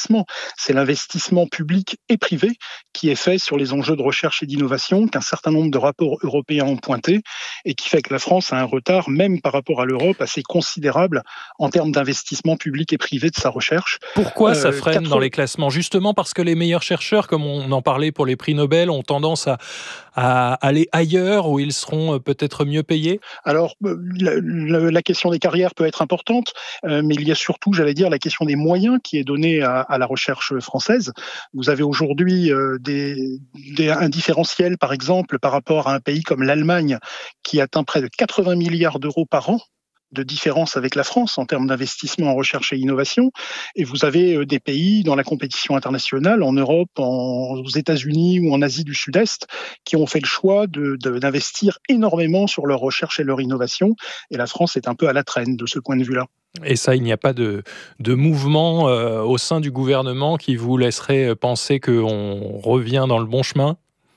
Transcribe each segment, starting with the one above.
financement. C'est l'investissement public et privé qui est fait sur les enjeux de recherche et d'innovation, qu'un certain nombre de rapports européens ont pointé, et qui fait que la France a un retard, même par rapport à l'Europe, assez considérable en termes d'investissement public et privé de sa recherche. Pourquoi ça freine dans les classements ? Justement parce que les meilleurs chercheurs, comme on en parlait pour les prix Nobel, ont tendance à aller ailleurs où ils seront peut-être mieux payés ? Alors, la question des carrières peut être importante, mais il y a surtout, j'allais dire, la question des moyens qui est donnée à la recherche française. Vous avez aujourd'hui un différentiel, par exemple, par rapport à un pays comme l'Allemagne, qui atteint près de 80 milliards d'euros par an de différence avec la France en termes d'investissement en recherche et innovation. Et vous avez des pays dans la compétition internationale, en Europe, aux États-Unis ou en Asie du Sud-Est, qui ont fait le choix d'investir énormément sur leur recherche et leur innovation. Et la France est un peu à la traîne de ce point de vue-là. Et ça, il n'y a pas de mouvement au sein du gouvernement qui vous laisserait penser qu'on revient dans le bon chemin ?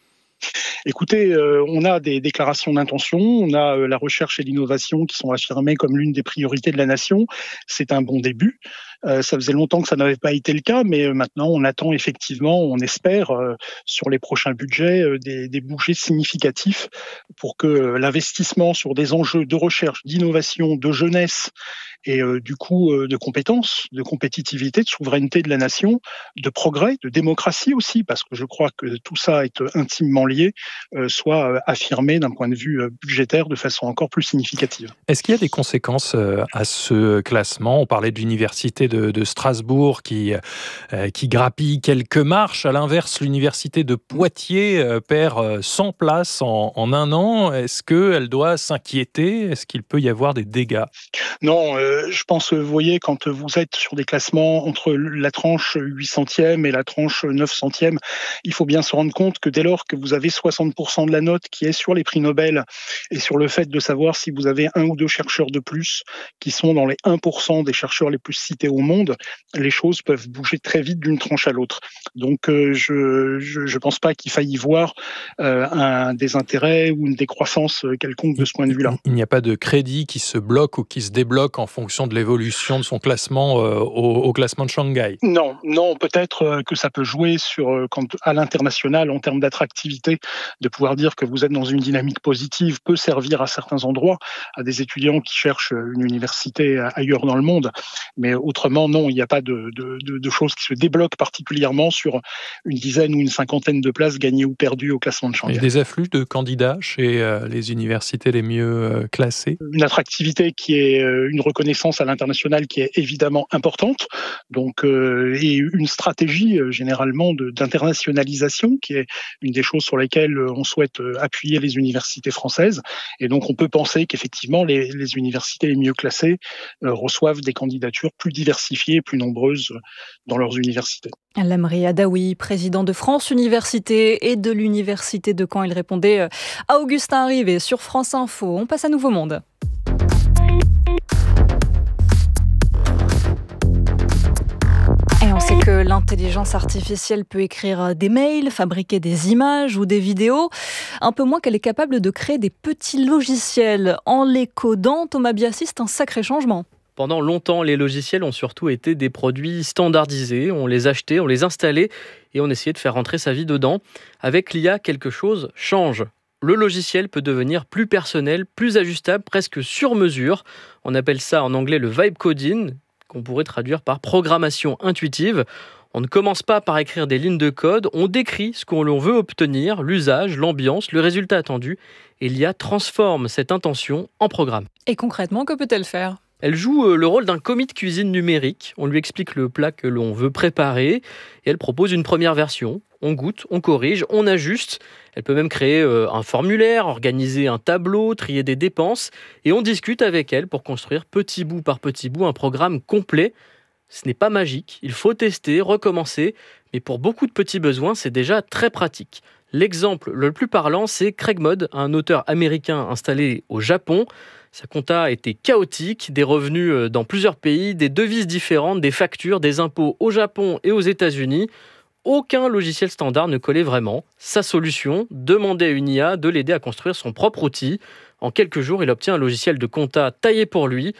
Écoutez, on a des déclarations d'intention, on a la recherche et l'innovation qui sont affirmées comme l'une des priorités de la nation. C'est un bon début. Ça faisait longtemps que ça n'avait pas été le cas, mais maintenant on attend effectivement, on espère, sur les prochains budgets, des bougées significatifs pour que l'investissement sur des enjeux de recherche, d'innovation, de jeunesse et du coup de compétences, de compétitivité, de souveraineté de la nation, de progrès, de démocratie aussi, parce que je crois que tout ça est intimement lié, soit affirmé d'un point de vue budgétaire de façon encore plus significative. Est-ce qu'il y a des conséquences à ce classement ? On parlait de l'université de Strasbourg qui grappille quelques marches. À l'inverse, l'université de Poitiers perd 100 places en un an. Est-ce qu'elle doit s'inquiéter ? Est-ce qu'il peut y avoir des dégâts ? Non, je pense que vous voyez, quand vous êtes sur des classements entre la tranche 800e et la tranche 900e, il faut bien se rendre compte que dès lors que vous avez 60% de la note qui est sur les prix Nobel et sur le fait de savoir si vous avez un ou deux chercheurs de plus qui sont dans les 1% des chercheurs les plus cités au monde, les choses peuvent bouger très vite d'une tranche à l'autre. Donc je pense pas qu'il faille y voir un désintérêt ou une décroissance quelconque de ce point de vue-là. Il n'y a pas de crédit qui se bloque ou qui se débloque en fonction de l'évolution de son classement au classement de Shanghai. Non, peut-être que ça peut jouer à l'international en termes d'attractivité, de pouvoir dire que vous êtes dans une dynamique positive peut servir à certains endroits, à des étudiants qui cherchent une université ailleurs dans le monde. Mais autrement, non, il n'y a pas de choses qui se débloquent particulièrement sur une dizaine ou une cinquantaine de places gagnées ou perdues au classement de Shanghai. Il y a des afflux de candidats chez les universités les mieux classées. Une attractivité qui est une reconnaissance à l'international qui est évidemment importante, donc et une stratégie généralement d'internationalisation qui est une des choses sur lesquelles on souhaite appuyer les universités françaises. Et donc on peut penser qu'effectivement les universités les mieux classées reçoivent des candidatures plus diversifiées et plus nombreuses dans leurs universités. Lamri Adaoui, président de France Université et de l'Université de Caen. Il répondait à Augustin Rivet sur France Info. On passe à Nouveau Monde. Et on sait que l'intelligence artificielle peut écrire des mails, fabriquer des images ou des vidéos. Un peu moins qu'elle est capable de créer des petits logiciels. En les codant, Thomas Biassi, c'est un sacré changement. Pendant longtemps, les logiciels ont surtout été des produits standardisés. On les achetait, on les installait et on essayait de faire rentrer sa vie dedans. Avec l'IA, quelque chose change. Le logiciel peut devenir plus personnel, plus ajustable, presque sur mesure. On appelle ça en anglais le vibe coding, qu'on pourrait traduire par programmation intuitive. On ne commence pas par écrire des lignes de code, on décrit ce qu'on veut obtenir, l'usage, l'ambiance, le résultat attendu, et l'IA transforme cette intention en programme. Et concrètement, que peut-elle faire ? Elle joue le rôle d'un commis de cuisine numérique. On lui explique le plat que l'on veut préparer et elle propose une première version. On goûte, on corrige, on ajuste. Elle peut même créer un formulaire, organiser un tableau, trier des dépenses. Et on discute avec elle pour construire petit bout par petit bout un programme complet. Ce n'est pas magique, il faut tester, recommencer. Mais pour beaucoup de petits besoins, c'est déjà très pratique. L'exemple le plus parlant, c'est Craig Mod, un auteur américain installé au Japon. Sa compta était chaotique, des revenus dans plusieurs pays, des devises différentes, des factures, des impôts au Japon et aux États-Unis. Aucun logiciel standard ne collait vraiment. Sa solution, demander à une IA de l'aider à construire son propre outil. En quelques jours, il obtient un logiciel de compta taillé pour lui.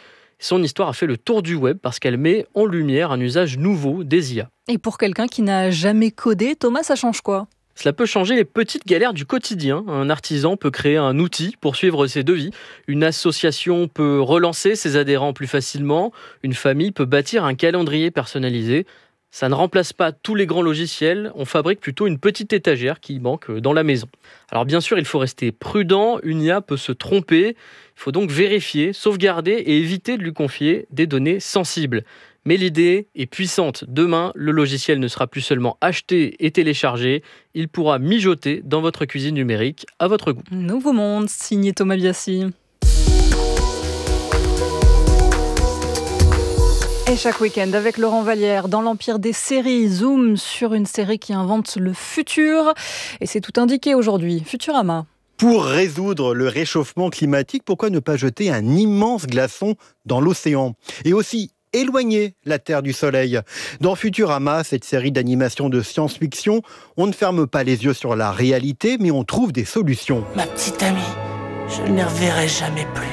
Son histoire a fait le tour du web parce qu'elle met en lumière un usage nouveau des IA. Et pour quelqu'un qui n'a jamais codé, Thomas, ça change quoi ? Cela peut changer les petites galères du quotidien. Un artisan peut créer un outil pour suivre ses devis. Une association peut relancer ses adhérents plus facilement. Une famille peut bâtir un calendrier personnalisé. Ça ne remplace pas tous les grands logiciels. On fabrique plutôt une petite étagère qui manque dans la maison. Alors bien sûr, il faut rester prudent. Une IA peut se tromper. Il faut donc vérifier, sauvegarder et éviter de lui confier des données sensibles. Mais l'idée est puissante. Demain, le logiciel ne sera plus seulement acheté et téléchargé, il pourra mijoter dans votre cuisine numérique à votre goût. Nouveau monde, signé Thomas Biassi. Et chaque week-end, avec Laurent Vallière, dans l'Empire des séries, zoom sur une série qui invente le futur. Et c'est tout indiqué aujourd'hui. Futurama. Pour résoudre le réchauffement climatique, pourquoi ne pas jeter un immense glaçon dans l'océan ? Et aussi éloigner la Terre du Soleil. Dans Futurama, cette série d'animation de science-fiction, on ne ferme pas les yeux sur la réalité, mais on trouve des solutions. Ma petite amie, je ne les reverrai jamais plus.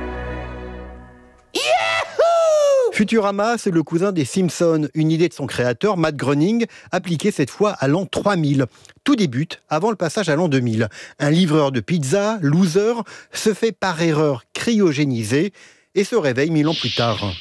Futurama, c'est le cousin des Simpsons, une idée de son créateur, Matt Groening, appliquée cette fois à l'an 3000. Tout débute avant le passage à l'an 2000. Un livreur de pizza, loser, se fait par erreur cryogéniser et se réveille 1000 ans plus tard.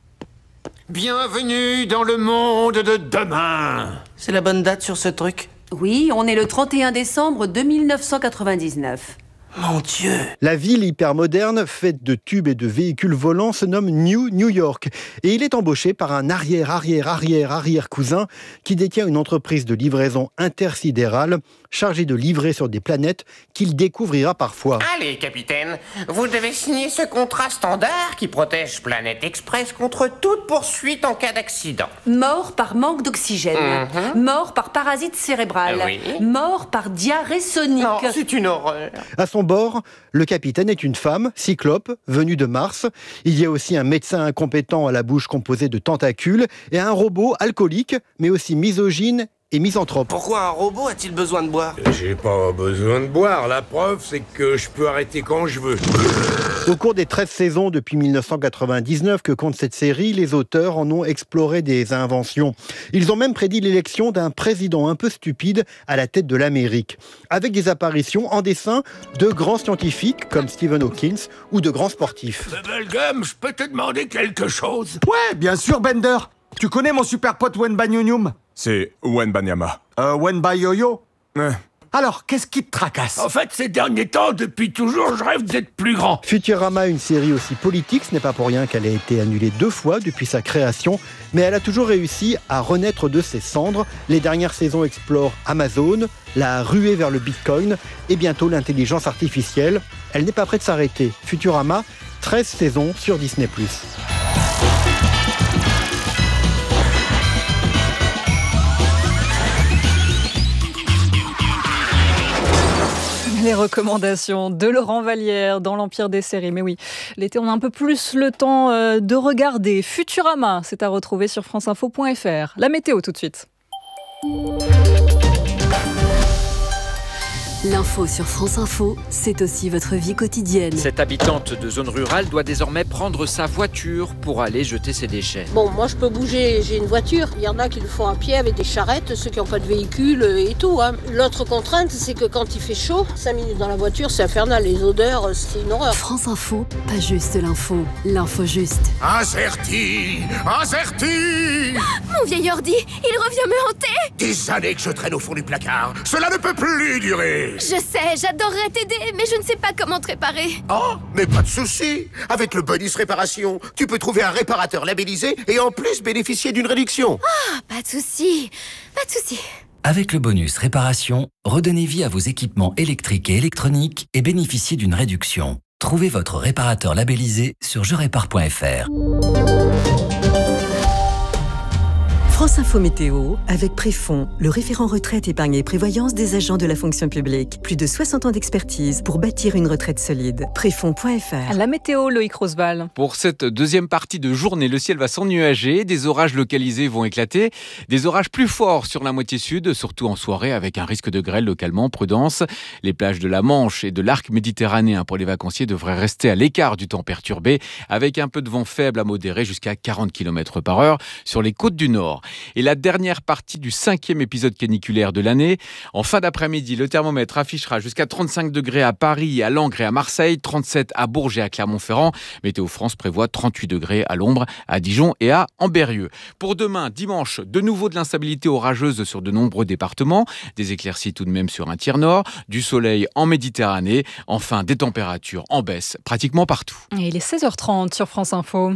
Bienvenue dans le monde de demain. C'est la bonne date sur ce truc ? Oui, on est le 31 décembre 2999. Mon Dieu. La ville hyper moderne, faite de tubes et de véhicules volants, se nomme New York. Et il est embauché par un arrière-cousin qui détient une entreprise de livraison intersidérale chargée de livrer sur des planètes qu'il découvrira parfois. Allez, capitaine, vous devez signer ce contrat standard qui protège Planète Express contre toute poursuite en cas d'accident. Mort par manque d'oxygène. Mort par parasite cérébral. Oui. Mort par diarrhée sonique. Non, c'est une horreur. À son bord, le capitaine est une femme, Cyclope, venue de Mars. Il y a aussi un médecin incompétent à la bouche composée de tentacules et un robot alcoolique, mais aussi misogyne et misanthrope. Pourquoi un robot a-t-il besoin de boire ? J'ai pas besoin de boire. La preuve, c'est que je peux arrêter quand je veux. Au cours des 13 saisons depuis 1999 que compte cette série, les auteurs en ont exploré des inventions. Ils ont même prédit l'élection d'un président un peu stupide à la tête de l'Amérique, avec des apparitions en dessin de grands scientifiques comme Stephen Hawking ou de grands sportifs. Bubblegum, je peux te demander quelque chose ? Ouais, bien sûr, Bender. Tu connais mon super pote Wenbanyunyum ? C'est Wenbanyama. Wenbayoyo ? Alors, qu'est-ce qui te tracasse ? En fait, ces derniers temps, depuis toujours, je rêve d'être plus grand. Futurama, une série aussi politique, ce n'est pas pour rien qu'elle a été annulée 2 fois depuis sa création, mais elle a toujours réussi à renaître de ses cendres. Les dernières saisons explorent Amazon, la ruée vers le Bitcoin et bientôt l'intelligence artificielle. Elle n'est pas prête de s'arrêter. Futurama, 13 saisons sur Disney+. Les recommandations de Laurent Vallière dans l'Empire des séries. Mais oui, l'été, on a un peu plus le temps de regarder. Futurama, c'est à retrouver sur franceinfo.fr. La météo tout de suite. L'info sur France Info, c'est aussi votre vie quotidienne. Cette habitante de zone rurale doit désormais prendre sa voiture pour aller jeter ses déchets. Bon, moi je peux bouger, j'ai une voiture. Il y en a qui le font à pied avec des charrettes, ceux qui n'ont pas de véhicule et tout. L'autre contrainte, c'est que quand il fait chaud, 5 minutes dans la voiture, c'est infernal. Les odeurs, c'est une horreur. France Info, pas juste l'info, l'info juste. Incerti. Mon vieil ordi, il revient me hanter. Des années que je traîne au fond du placard. Cela ne peut plus durer. Je sais, j'adorerais t'aider, mais je ne sais pas comment te réparer. Oh, mais pas de souci. Avec le bonus réparation, tu peux trouver un réparateur labellisé et en plus bénéficier d'une réduction. Ah, pas de souci. Avec le bonus réparation, redonnez vie à vos équipements électriques et électroniques et bénéficiez d'une réduction. Trouvez votre réparateur labellisé sur jerépare.fr. France Info Météo, avec Préfond, le référent retraite, épargne et prévoyance des agents de la fonction publique. Plus de 60 ans d'expertise pour bâtir une retraite solide. Préfond.fr. La météo, Loïc Roosevelt. Pour cette deuxième partie de journée, le ciel va s'ennuager, des orages localisés vont éclater, des orages plus forts sur la moitié sud, surtout en soirée avec un risque de grêle localement, prudence. Les plages de la Manche et de l'arc méditerranéen pour les vacanciers devraient rester à l'écart du temps perturbé, avec un peu de vent faible à modéré jusqu'à 40 km/h sur les côtes du nord. Et la dernière partie du 5e épisode caniculaire de l'année. En fin d'après-midi, le thermomètre affichera jusqu'à 35 degrés à Paris, à Langres et à Marseille, 37 à Bourges et à Clermont-Ferrand. Météo France prévoit 38 degrés à l'ombre, à Dijon et à Ambérieu. Pour demain, dimanche, de nouveau de l'instabilité orageuse sur de nombreux départements. Des éclaircies tout de même sur un tiers nord, du soleil en Méditerranée. Enfin, des températures en baisse pratiquement partout. Et il est 16h30 sur France Info.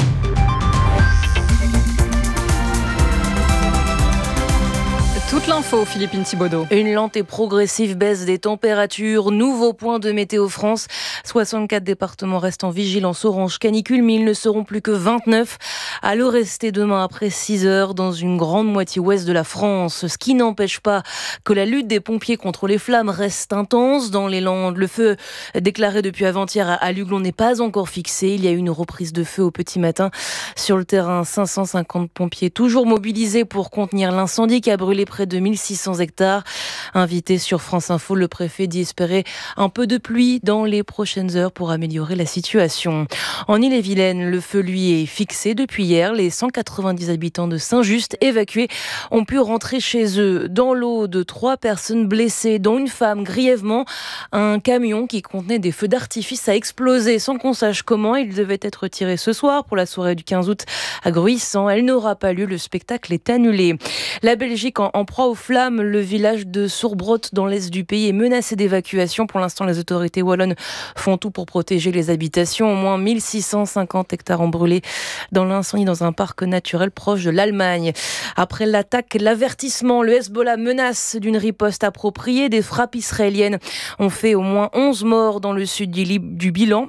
Toute l'info, Philippine Thibaudeau. Une lente et progressive baisse des températures. Nouveau point de Météo France. 64 départements restent en vigilance orange canicule, mais ils ne seront plus que 29 à le rester demain après 6 heures dans une grande moitié ouest de la France. Ce qui n'empêche pas que la lutte des pompiers contre les flammes reste intense. Dans les Landes, le feu déclaré depuis avant-hier à Luglon n'est pas encore fixé. Il y a eu une reprise de feu au petit matin. Sur le terrain, 550 pompiers toujours mobilisés pour contenir l'incendie qui a brûlé près de 1600 hectares. Invité sur France Info, le préfet dit espérer un peu de pluie dans les prochaines heures pour améliorer la situation. En Ille-et-Vilaine, le feu, lui, est fixé depuis hier. Les 190 habitants de Saint-Just évacués ont pu rentrer chez eux. Dans l'eau, de 3 personnes blessées, dont une femme grièvement. Un camion qui contenait des feux d'artifice a explosé sans qu'on sache comment. Il devait être tiré ce soir pour la soirée du 15 août à Gruissant. Elle n'aura pas lieu, le spectacle est annulé. La Belgique en proie aux flammes, le village de Sourbrot dans l'est du pays est menacé d'évacuation. Pour l'instant, les autorités wallonnes font tout pour protéger les habitations. Au moins 1650 hectares ont brûlé dans l'incendie dans un parc naturel proche de l'Allemagne. Après l'attaque, l'avertissement, le Hezbollah menace d'une riposte appropriée. Des frappes israéliennes ont fait au moins 11 morts dans le sud du Liban,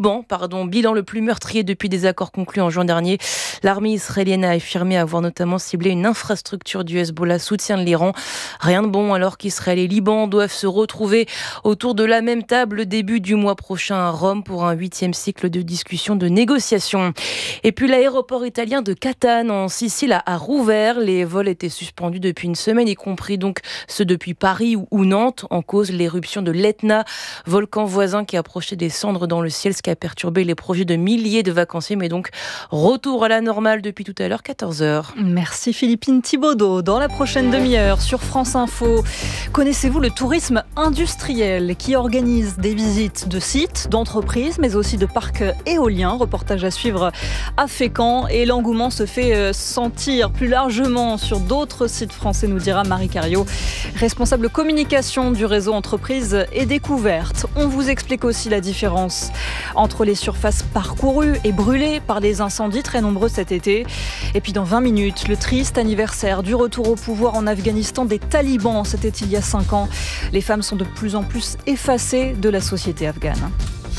bilan le plus meurtrier depuis des accords conclus en juin dernier. L'armée israélienne a affirmé avoir notamment ciblé une infrastructure du Hezbollah, soutien de l'Iran. Rien de bon alors qu'Israël et Liban doivent se retrouver autour de la même table début du mois prochain à Rome pour un 8e cycle de discussion, de négociation. Et puis l'aéroport italien de Catane en Sicile a rouvert. Les vols étaient suspendus depuis une semaine, y compris donc ceux depuis Paris ou Nantes, en cause l'éruption de l'Etna, volcan voisin qui approchait des cendres dans le ciel, ce qui a perturbé les projets de milliers de vacanciers. Mais donc retour à la normale depuis tout à l'heure, 14h. Merci Philippine Thibaudeau. Dans la prochaine demi-heure sur France Info, connaissez-vous le tourisme industriel qui organise des visites de sites, d'entreprises, mais aussi de parcs éoliens? Reportage à suivre à Fécamp, et l'engouement se fait sentir plus largement sur d'autres sites français, nous dira Marie Cariot, responsable communication du réseau Entreprises et Découvertes. On vous explique aussi la différence entre les surfaces parcourues et brûlées par les incendies très nombreux cet été. Et puis dans 20 minutes, le triste anniversaire du retour au pouvoir en Afghanistan des talibans. C'était il y a 5 ans. Les femmes sont de plus en plus effacées de la société afghane.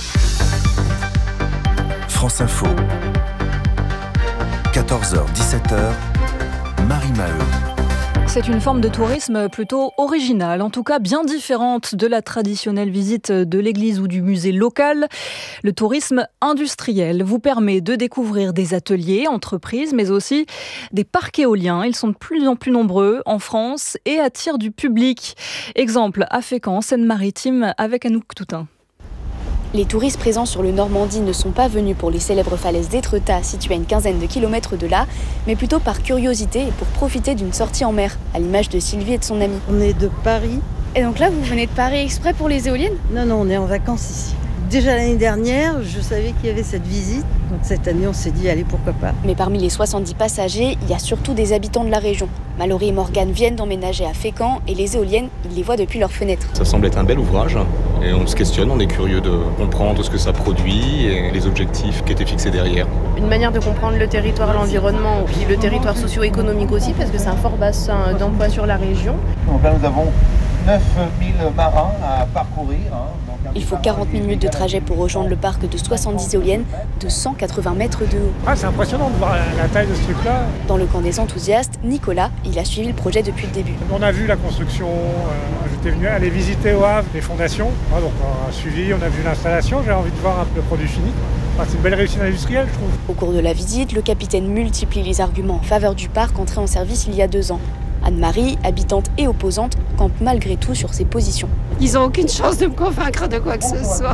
France Info. 14h, 17h. Marie Maheu. C'est une forme de tourisme plutôt originale, en tout cas bien différente de la traditionnelle visite de l'église ou du musée local. Le tourisme industriel vous permet de découvrir des ateliers, entreprises, mais aussi des parcs éoliens. Ils sont de plus en plus nombreux en France et attirent du public. Exemple à Fécamp, Seine-Maritime, avec Anouk Toutain. Les touristes présents sur le Normandie ne sont pas venus pour les célèbres falaises d'Étretat, situées à une quinzaine de kilomètres de là, mais plutôt par curiosité et pour profiter d'une sortie en mer, à l'image de Sylvie et de son amie. On est de Paris. Et donc là, vous venez de Paris exprès pour les éoliennes ? Non, on est en vacances ici. Déjà l'année dernière, je savais qu'il y avait cette visite, donc cette année on s'est dit allez, pourquoi pas. Mais parmi les 70 passagers, il y a surtout des habitants de la région. Mallory et Morgane viennent d'emménager à Fécamp et les éoliennes, ils les voient depuis leurs fenêtres. Ça semble être un bel ouvrage et on se questionne, on est curieux de comprendre ce que ça produit et les objectifs qui étaient fixés derrière. Une manière de comprendre le territoire, l'environnement, puis le territoire socio-économique aussi, parce que c'est un fort bassin d'emploi sur la région. Donc là nous avons 9000 marins à parcourir. Il faut 40 minutes de trajet pour rejoindre le parc de 70 éoliennes de 180 mètres de haut. Ah, c'est impressionnant de voir la taille de ce truc-là. Dans le camp des enthousiastes, Nicolas, il a suivi le projet depuis le début. On a vu la construction, j'étais venu aller visiter au Havre les fondations. Donc on a suivi, on a vu l'installation, j'ai envie de voir un peu le produit fini. C'est une belle réussite industrielle, je trouve. Au cours de la visite, le capitaine multiplie les arguments en faveur du parc entré en service il y a 2 ans. Anne-Marie, habitante et opposante, campe malgré tout sur ses positions. Ils n'ont aucune chance de me convaincre de quoi que ce soit.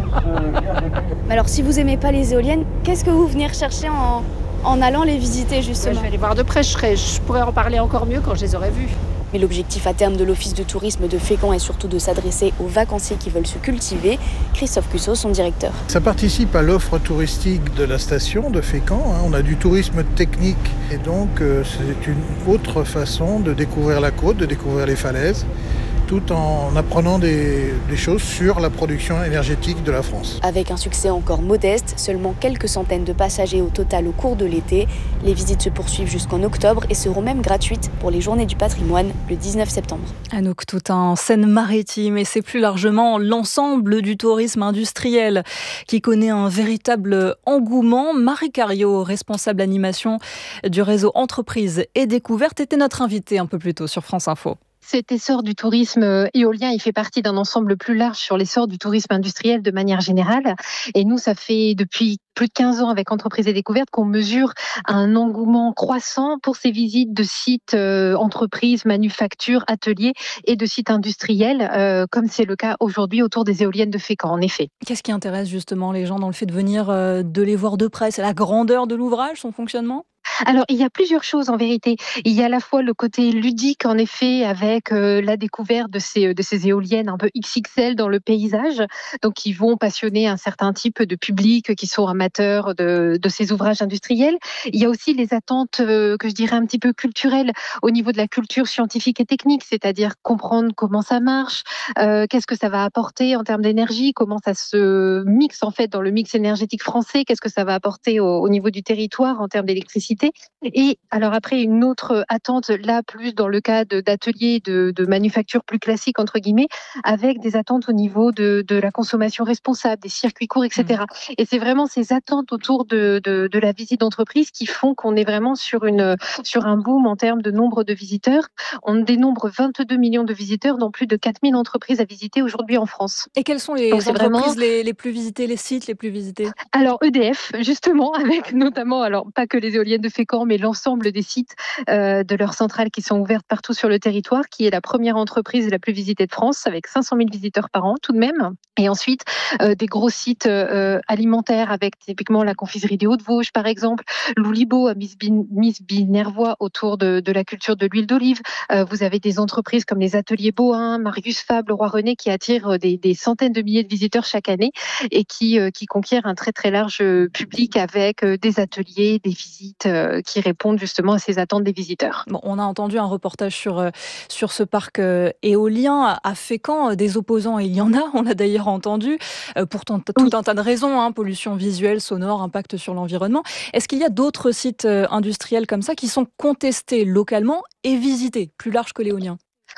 Mais alors, si vous aimez pas les éoliennes, qu'est-ce que vous venez rechercher en allant les visiter, justement ? Je vais les voir de près, je pourrais en parler encore mieux quand je les aurai vus. Mais l'objectif à terme de l'Office de tourisme de Fécamp est surtout de s'adresser aux vacanciers qui veulent se cultiver. Christophe Cussot, son directeur. Ça participe à l'offre touristique de la station de Fécamp. On a du tourisme technique et donc c'est une autre façon de découvrir la côte, de découvrir les falaises, tout en apprenant des choses sur la production énergétique de la France. Avec un succès encore modeste, seulement quelques centaines de passagers au total au cours de l'été, les visites se poursuivent jusqu'en octobre et seront même gratuites pour les Journées du patrimoine le 19 septembre. Anouk Toutain en Seine-Maritime, et c'est plus largement l'ensemble du tourisme industriel qui connaît un véritable engouement. Marie Cariot, responsable animation du réseau Entreprises et Découvertes, était notre invitée un peu plus tôt sur France Info. Cet essor du tourisme éolien, il fait partie d'un ensemble plus large sur l'essor du tourisme industriel de manière générale. Et nous, ça fait depuis plus de 15 ans avec Entreprises et Découvertes qu'on mesure un engouement croissant pour ces visites de sites entreprises, manufactures, ateliers et de sites industriels, comme c'est le cas aujourd'hui autour des éoliennes de Fécamp, en effet. Qu'est-ce qui intéresse justement les gens dans le fait de venir de les voir de près ? C'est la grandeur de l'ouvrage, son fonctionnement ? Alors, il y a plusieurs choses en vérité. Il y a à la fois le côté ludique, en effet, avec la découverte de ces éoliennes un peu XXL dans le paysage, donc qui vont passionner un certain type de public qui sont amateurs de ces ouvrages industriels. Il y a aussi les attentes que je dirais un petit peu culturelles au niveau de la culture scientifique et technique, c'est-à-dire comprendre comment ça marche, qu'est-ce que ça va apporter en termes d'énergie, comment ça se mixe en fait dans le mix énergétique français, qu'est-ce que ça va apporter au niveau du territoire en termes d'électricité. Et alors après, une autre attente, là plus dans le cas d'ateliers de manufacture plus classiques, entre guillemets, avec des attentes au niveau de la consommation responsable, des circuits courts, etc. Et c'est vraiment ces attentes autour de la visite d'entreprise qui font qu'on est vraiment sur un boom en termes de nombre de visiteurs. On dénombre 22 millions de visiteurs dans plus de 4000 entreprises à visiter aujourd'hui en France. Et quelles sont les entreprises les plus visitées, les sites les plus visités ? Alors EDF, justement, avec notamment, alors pas que les éoliennes de Fécamp, mais l'ensemble des sites de leurs centrales qui sont ouvertes partout sur le territoire, qui est la première entreprise la plus visitée de France, avec 500 000 visiteurs par an tout de même. Et ensuite, des gros sites alimentaires, avec typiquement la confiserie des Hauts-de-Vosges, par exemple, Loulibo à Misby-Nervois autour de la culture de l'huile d'olive. Vous avez des entreprises comme les ateliers Bohin, Marius Fabre, Roi René, qui attirent des centaines de milliers de visiteurs chaque année et qui conquièrent un très très large public avec des ateliers, des visites qui répondent justement à ces attentes des visiteurs. Bon, on a entendu un reportage sur ce parc éolien à Fécamp, des opposants, il y en a, on l'a d'ailleurs entendu, pour tout un tas de raisons, pollution visuelle, sonore, impact sur l'environnement. Est-ce qu'il y a d'autres sites industriels comme ça qui sont contestés localement et visités, plus large que l'éolien ?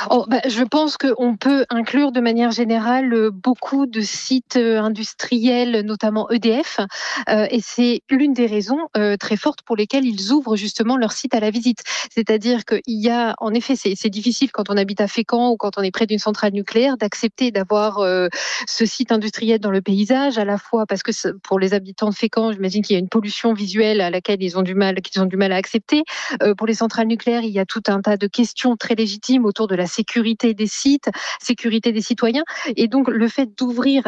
Je pense qu'on peut inclure de manière générale beaucoup de sites industriels, notamment EDF, et c'est l'une des raisons très fortes pour lesquelles ils ouvrent justement leur site à la visite. C'est-à-dire qu'il y a, en effet, c'est difficile quand on habite à Fécamp ou quand on est près d'une centrale nucléaire d'accepter d'avoir ce site industriel dans le paysage, à la fois parce que pour les habitants de Fécamp, j'imagine qu'il y a une pollution visuelle à laquelle qu'ils ont du mal à accepter. Pour les centrales nucléaires, il y a tout un tas de questions très légitimes autour de la sécurité des sites, sécurité des citoyens. Et donc, le fait d'ouvrir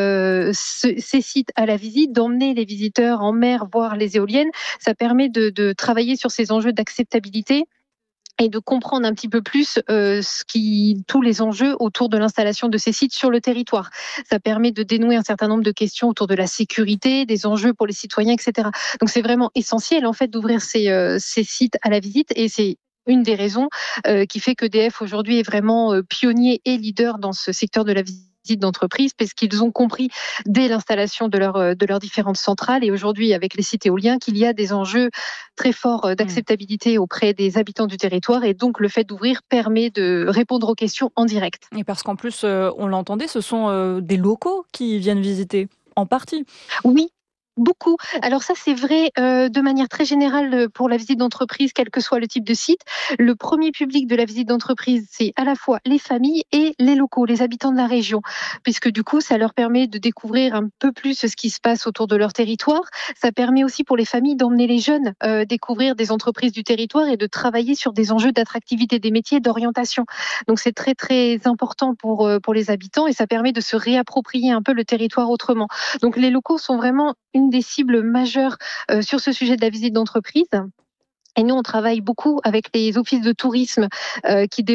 ces sites à la visite, d'emmener les visiteurs en mer voir les éoliennes, ça permet de travailler sur ces enjeux d'acceptabilité et de comprendre un petit peu plus tous les enjeux autour de l'installation de ces sites sur le territoire. Ça permet de dénouer un certain nombre de questions autour de la sécurité, des enjeux pour les citoyens, etc. Donc, c'est vraiment essentiel, en fait, d'ouvrir ces sites à la visite, et c'est une des raisons qui fait qu'EDF aujourd'hui est vraiment pionnier et leader dans ce secteur de la visite visite d'entreprise, parce qu'ils ont compris dès l'installation de leurs différentes centrales et aujourd'hui avec les sites éoliens qu'il y a des enjeux très forts d'acceptabilité auprès des habitants du territoire et donc le fait d'ouvrir permet de répondre aux questions en direct. Et parce qu'en plus, on l'entendait, ce sont des locaux qui viennent visiter, en partie. Oui. Beaucoup. Alors ça, c'est vrai de manière très générale pour la visite d'entreprise, quel que soit le type de site. Le premier public de la visite d'entreprise, c'est à la fois les familles et les locaux, les habitants de la région, puisque du coup, ça leur permet de découvrir un peu plus ce qui se passe autour de leur territoire. Ça permet aussi pour les familles d'emmener les jeunes découvrir des entreprises du territoire et de travailler sur des enjeux d'attractivité des métiers, d'orientation. Donc c'est très très important pour les habitants et ça permet de se réapproprier un peu le territoire autrement. Donc les locaux sont vraiment une des cibles majeures sur ce sujet de la visite d'entreprise. Et nous, on travaille beaucoup avec les offices de tourisme qui